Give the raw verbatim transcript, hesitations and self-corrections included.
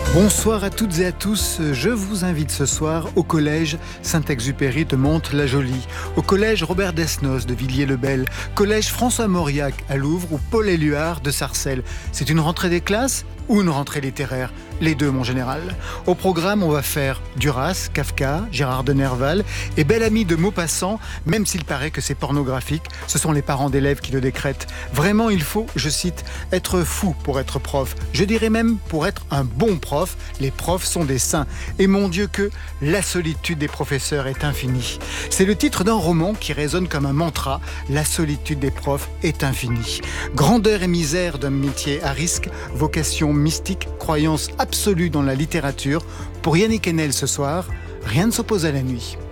Bonsoir à toutes et à tous, je vous invite ce soir au collège Saint-Exupéry de Mantes-la-Jolie, au collège Robert Desnos de Villiers-le-Bel, collège François Mauriac à Louvre ou Paul Éluard de Sarcelles. C'est une rentrée des classes ou une rentrée littéraire? Les deux, mon général. Au programme, on va faire Duras, Kafka, Gérard de Nerval et Bel Ami de Maupassant, même s'il paraît que c'est pornographique. Ce sont les parents d'élèves qui le décrètent. Vraiment, il faut, je cite, être fou pour être prof. Je dirais même pour être un bon prof. Les profs sont des saints. Et mon Dieu que la solitude des professeurs est infinie. C'est le titre d'un roman qui résonne comme un mantra. La solitude des profs est infinie. Grandeur et misère d'un métier à risque, vocation mystique, croyance absolue dans la littérature. Pour Yannick Enel ce soir, rien ne s'oppose à la nuit.